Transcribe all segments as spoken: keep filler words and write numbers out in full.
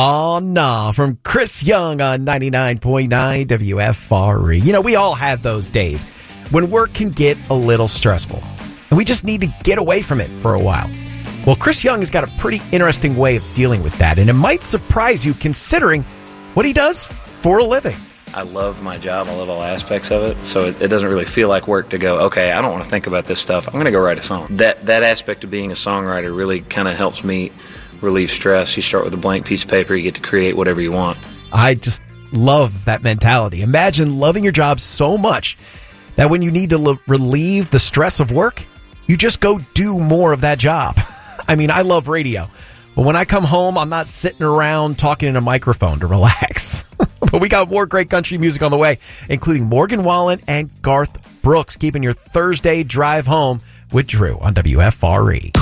Oh, nah, from Chris Young on ninety-nine point nine W F R E. You know, we all have those days when work can get a little stressful, and we just need to get away from it for a while. Well, Chris Young has got a pretty interesting way of dealing with that, and it might surprise you considering what he does for a living. I love my job. I love all aspects of it, so it, it doesn't really feel like work to go, okay, I don't want to think about this stuff. I'm going to go write a song. That, that aspect of being a songwriter really kind of helps me relieve stress. You start with a blank piece of paper, you get to create whatever you want. I just love that mentality. Imagine loving your job so much that when you need to l- relieve the stress of work, you just go do more of that job. I mean, I love radio, but when I come home, I'm not sitting around talking in a microphone to relax. But we got more great country music on the way, including Morgan Wallen and Garth Brooks, keeping your Thursday drive home with Drew on W F R E.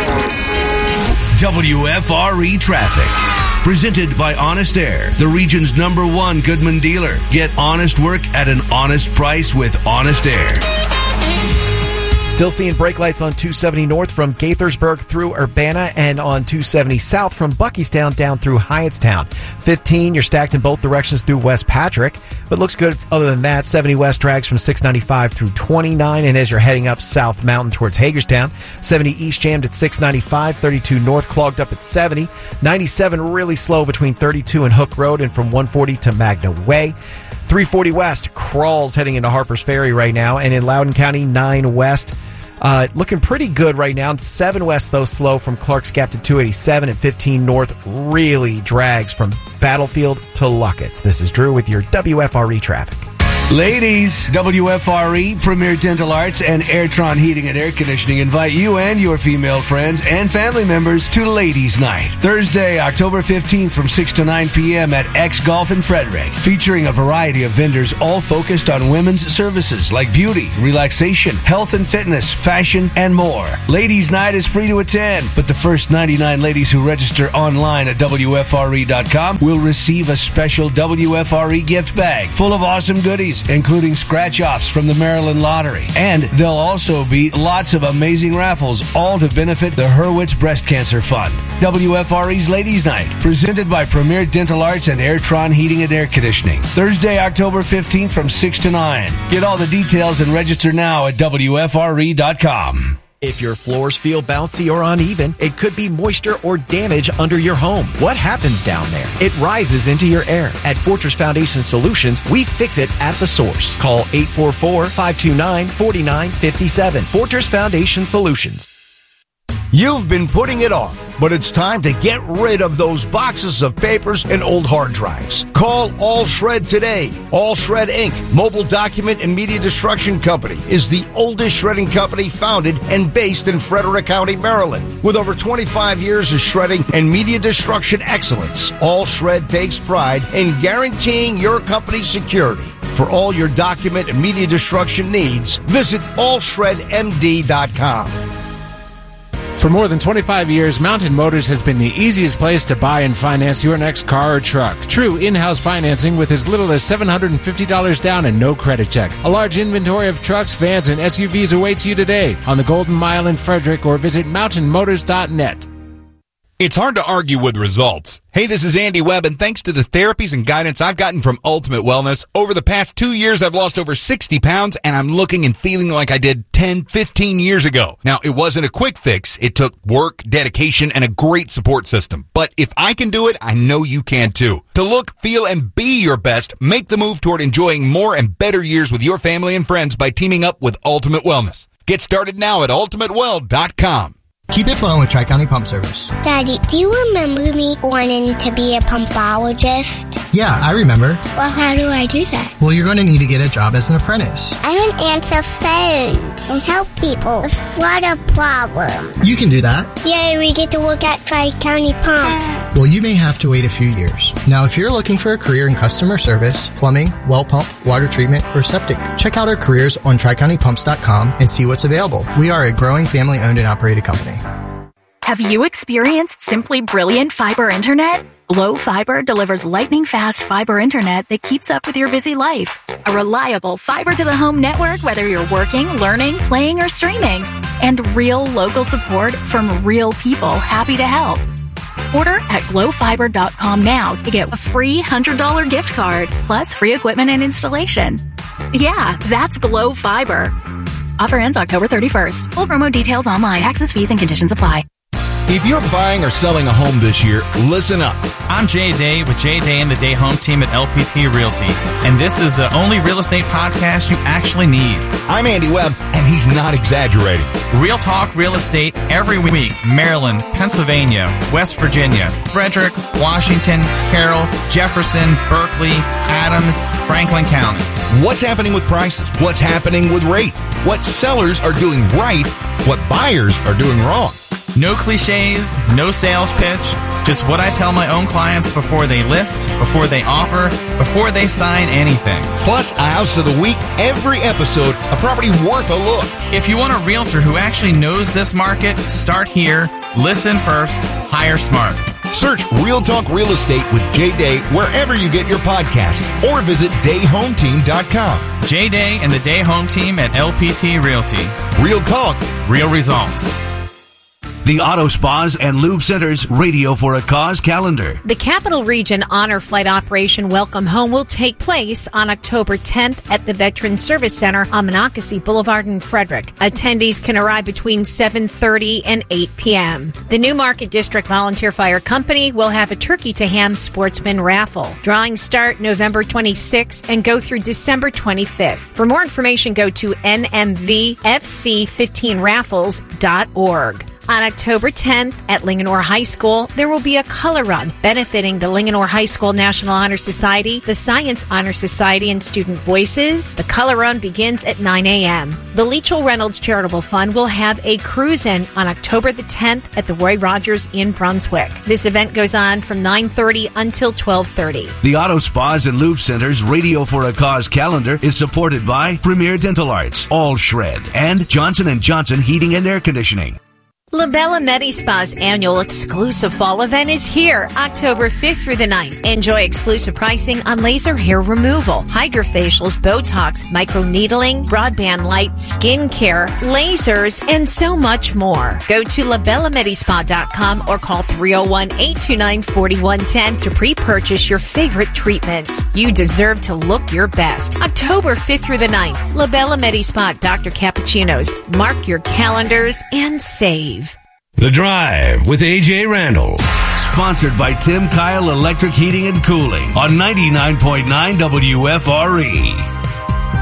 W F R E Traffic. Presented by Honest Air, the region's number one Goodman dealer. Get honest work at an honest price with Honest Air. Still seeing brake lights on two seventy north from Gaithersburg through Urbana, and on two seventy south from Buckystown down through Hyattstown. fifteen, you're stacked in both directions through West Patrick, but looks good other than that. seventy west drags from six ninety-five through twenty-nine, and as you're heading up South Mountain towards Hagerstown, seventy east jammed at six ninety-five, thirty-two north clogged up at seventy, ninety-seven really slow between thirty-two and Hook Road and from one forty to Magna Way. three forty west crawls heading into Harper's Ferry right now, and in Loudoun County, nine west uh, looking pretty good right now. seven west, though, slow from Clark's Gap to two eighty-seven, and fifteen north really drags from Battlefield to Luckett's. This is Drew with your W F R E traffic. Ladies, W F R E, Premier Dental Arts, and Airtron Heating and Air Conditioning invite you and your female friends and family members to Ladies Night. Thursday, October fifteenth from six to nine p.m. at X Golf in Frederick, featuring a variety of vendors all focused on women's services like beauty, relaxation, health and fitness, fashion, and more. Ladies Night is free to attend, but the first ninety-nine ladies who register online at W F R E dot com will receive a special W F R E gift bag full of awesome goodies, including scratch-offs from the Maryland Lottery. And there'll also be lots of amazing raffles, all to benefit the Hurwitz Breast Cancer Fund. W F R E's Ladies Night, presented by Premier Dental Arts and Airtron Heating and Air Conditioning. Thursday, October fifteenth from six to nine. Get all the details and register now at W F R E dot com. If your floors feel bouncy or uneven, it could be moisture or damage under your home. What happens down there? It rises into your air. At Fortress Foundation Solutions, we fix it at the source. Call eight four four, five two nine, four nine five seven. Fortress Foundation Solutions. You've been putting it off, but it's time to get rid of those boxes of papers and old hard drives. Call All Shred today. All Shred Incorporated, mobile document and media destruction company, is the oldest shredding company founded and based in Frederick County, Maryland. With over twenty-five years of shredding and media destruction excellence, All Shred takes pride in guaranteeing your company's security. For all your document and media destruction needs, visit all shred M D dot com. For more than twenty-five years, Mountain Motors has been the easiest place to buy and finance your next car or truck. True in-house financing with as little as seven hundred fifty dollars down and no credit check. A large inventory of trucks, vans, and S U Vs awaits you today on the Golden Mile in Frederick, or visit mountain motors dot net. It's hard to argue with results. Hey, this is Andy Webb, and thanks to the therapies and guidance I've gotten from Ultimate Wellness, over the past two years I've lost over sixty pounds, and I'm looking and feeling like I did ten, fifteen years ago. Now, it wasn't a quick fix. It took work, dedication, and a great support system. But if I can do it, I know you can too. To look, feel, and be your best, make the move toward enjoying more and better years with your family and friends by teaming up with Ultimate Wellness. Get started now at ultimate well dot com. Keep it flowing with Tri-County Pump Service. Daddy, do you remember me wanting to be a pumpologist? Yeah, I remember. Well, how do I do that? Well, you're going to need to get a job as an apprentice. I want to answer phones and help people with water problems. You can do that. Yay, we get to work at Tri-County Pumps. Well, you may have to wait a few years. Now, if you're looking for a career in customer service, plumbing, well pump, water treatment, or septic, check out our careers on tri county pumps dot com and see what's available. We are a growing family-owned and operated company. Have you experienced simply brilliant fiber internet? Glow Fiber delivers lightning-fast fiber internet that keeps up with your busy life. A reliable fiber-to-the-home network, whether you're working, learning, playing, or streaming. And real local support from real people happy to help. Order at glow fiber dot com now to get a free one hundred dollars gift card, plus free equipment and installation. Yeah, that's Glow Fiber. Offer ends October thirty-first. Full promo details online. Taxes, fees, and conditions apply. If you're buying or selling a home this year, listen up. I'm Jay Day with Jay Day and the Day Home Team at L P T Realty, and this is the only real estate podcast you actually need. I'm Andy Webb, and he's not exaggerating. Real talk real estate every week. Maryland, Pennsylvania, West Virginia, Frederick, Washington, Carroll, Jefferson, Berkeley, Adams, Franklin counties. What's happening with prices? What's happening with rates? What sellers are doing right? What buyers are doing wrong? No cliches, no sales pitch, just what I tell my own clients before they list, before they offer, before they sign anything. Plus, a house of the week, every episode, a property worth a look. If you want a realtor who actually knows this market, start here, listen first, hire smart. Search Real Talk Real Estate with Jay Day wherever you get your podcast, or visit day home team dot com. Jay Day and the Day Home Team at L P T Realty. Real talk, real results. The Auto Spas and Lube Center's Radio for a Cause calendar. The Capital Region Honor Flight Operation Welcome Home will take place on October tenth at the Veteran Service Center on Monocacy Boulevard in Frederick. Attendees can arrive between seven thirty and eight p.m. The Newmarket District Volunteer Fire Company will have a turkey to ham sportsman raffle. Drawings start November twenty-sixth and go through December twenty-fifth. For more information, go to N M V F C fifteen raffles dot org. On October tenth at Linganore High School, there will be a color run benefiting the Linganore High School National Honor Society, the Science Honor Society, and Student Voices. The color run begins at nine a.m. The Leachell Reynolds Charitable Fund will have a cruise-in on October the tenth at the Roy Rogers in Brunswick. This event goes on from nine thirty until twelve thirty. The Auto Spas and Lube Center's Radio for a Cause calendar is supported by Premier Dental Arts, All Shred, and Johnson and Johnson Heating and Air Conditioning. La Bella Medi Spa's annual exclusive fall event is here, October fifth through the ninth. Enjoy exclusive pricing on laser hair removal, hydrofacials, Botox, microneedling, broadband light, skin care, lasers, and so much more. Go to la bella medi spa dot com or call three oh one, eight two nine, four one one zero to pre-purchase your favorite treatments. You deserve to look your best. October fifth through the ninth, La Bella Medi Spa, Doctor Cappuccinos. Mark your calendars and save. The Drive with A J Randall. Sponsored by Tim Kyle Electric Heating and Cooling on ninety-nine point nine W F R E.